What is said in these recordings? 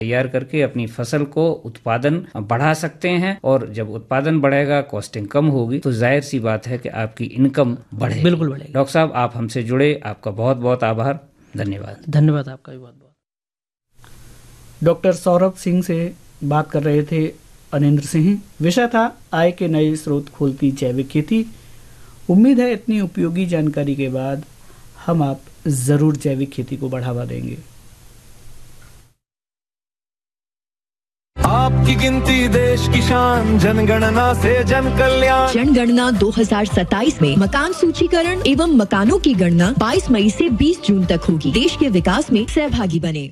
तैयार करके अपनी फसल को उत्पादन बढ़ा सकते हैं, और जब उत्पादन बढ़ेगा, कॉस्टिंग कम होगी, तो जाहिर सी बात है कि आपकी इनकम बढ़ेगी। बिल्कुल बढ़ेगी। डॉक्टर साहब, आप हमसे जुड़े, आपका बहुत बहुत आभार। धन्यवाद। धन्यवाद आपका भी बहुत बहुत। डॉक्टर सौरभ सिंह से बात कर रहे थे अनिंद्र सिंह। विषय था आय के नए स्रोत खोलती जैविक खेती। उम्मीद है इतनी उपयोगी जानकारी के बाद हम आप जरूर जैविक खेती को बढ़ावा देंगे। आपकी गिनती देश की शान, जनगणना से जन कल्याण। जनगणना 2027 में मकान सूचीकरण एवं मकानों की गणना 22 मई से 20 जून तक होगी। देश के विकास में सहभागी बने।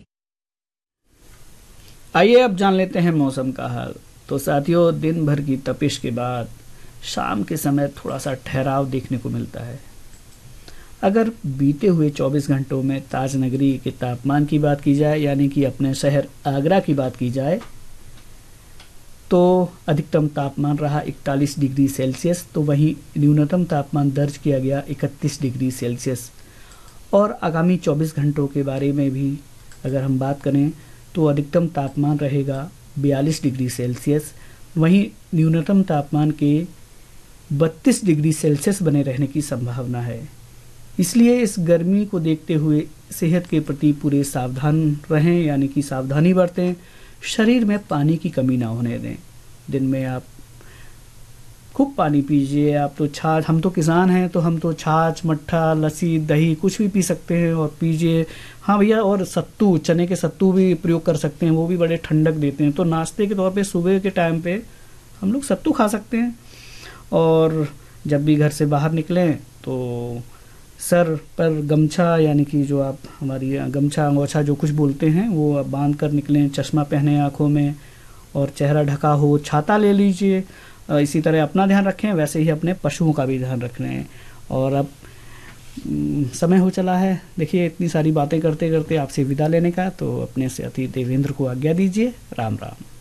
आइए अब जान लेते हैं मौसम का हाल। तो साथियों, दिन भर की तपिश के बाद शाम के समय थोड़ा सा ठहराव देखने को मिलता है। अगर बीते हुए 24 घंटों में ताजनगरी के तापमान की बात की जाए, यानी कि अपने शहर आगरा की बात की जाए, तो अधिकतम तापमान रहा 41 डिग्री सेल्सियस, तो वहीं न्यूनतम तापमान दर्ज किया गया 31 डिग्री सेल्सियस। और आगामी 24 घंटों के बारे में भी अगर हम बात करें तो अधिकतम तापमान रहेगा 42 डिग्री सेल्सियस, वहीं न्यूनतम तापमान के 32 डिग्री सेल्सियस बने रहने की संभावना है। इसलिए इस गर्मी को देखते हुए सेहत के प्रति पूरे सावधान रहें, यानी कि सावधानी बरतें। शरीर में पानी की कमी ना होने दें। दिन में आप खूब पानी पीजिए। आप तो छाछ, हम तो किसान हैं तो हम तो छाछ, मट्ठा, लस्सी, दही कुछ भी पी सकते हैं और पीजिए। हाँ भैया, और सत्तू, चने के सत्तू भी प्रयोग कर सकते हैं, वो भी बड़े ठंडक देते हैं। तो नाश्ते के तौर पे सुबह के टाइम पे हम लोग सत्तू खा सकते हैं। और जब भी घर से बाहर निकलें तो सर पर गमछा, यानी कि जो आप हमारी गमछा अंगोछा जो कुछ बोलते हैं, वो आप बांध कर निकलें। चश्मा पहने आँखों में और चेहरा ढका हो, छाता ले लीजिए। इसी तरह अपना ध्यान रखें, वैसे ही अपने पशुओं का भी ध्यान रख रहे हैं। और अब समय हो चला है, देखिए इतनी सारी बातें करते करते आपसे विदा लेने का, तो अपने साथी देवेंद्र को आज्ञा दीजिए। राम राम।